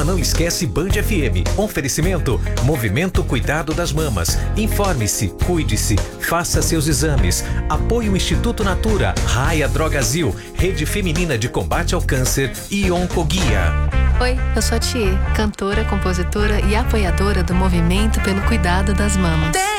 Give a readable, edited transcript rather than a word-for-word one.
Programa Não Esquece Band FM. Oferecimento: Movimento Cuidado das Mamas. Informe-se, cuide-se, faça seus exames. Apoio Instituto Natura, Raia Drogazil, Rede Feminina de Combate ao Câncer e Oncoguia. Oi, eu sou a Thier, cantora, compositora e apoiadora do Movimento pelo Cuidado das Mamas.